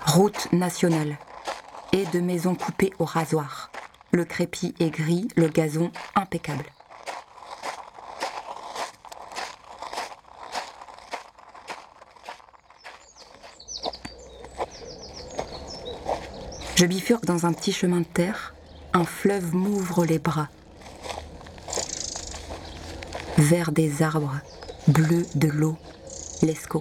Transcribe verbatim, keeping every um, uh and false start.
Route nationale. Et de maisons coupées au rasoir. Le crépi est gris, le gazon impeccable. Je bifurque dans un petit chemin de terre, un fleuve m'ouvre les bras. Vert des arbres, bleu de l'eau, l'Escaut.